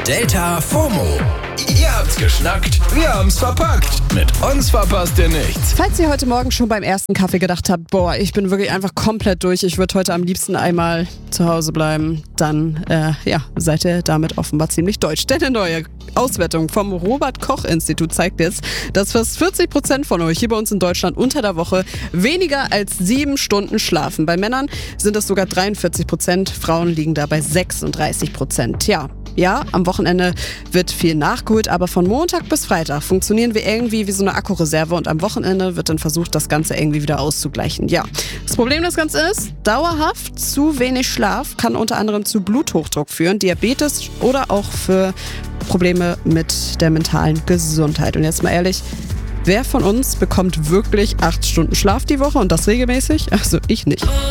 Delta FOMO. Ihr habt's geschnackt, wir haben's verpackt. Mit uns verpasst ihr nichts. Falls ihr heute Morgen schon beim ersten Kaffee gedacht habt, boah, ich bin wirklich einfach komplett durch, ich würde heute am liebsten einmal zu Hause bleiben, dann seid ihr damit offenbar ziemlich deutsch. Denn eine neue Auswertung vom Robert-Koch-Institut zeigt jetzt, dass fast 40% von euch hier bei uns in Deutschland unter der Woche weniger als 7 Stunden schlafen. Bei Männern sind es sogar 43%, Frauen liegen da bei 36%. Ja, am Wochenende wird viel nachgeholt, aber von Montag bis Freitag funktionieren wir irgendwie wie so eine Akkureserve und am Wochenende wird dann versucht, das Ganze irgendwie wieder auszugleichen. Ja, das Problem des Ganzen ist, dauerhaft zu wenig Schlaf kann unter anderem zu Bluthochdruck führen, Diabetes oder auch für Probleme mit der mentalen Gesundheit. Und jetzt mal ehrlich, wer von uns bekommt wirklich 8 Stunden Schlaf die Woche und das regelmäßig? Also ich nicht.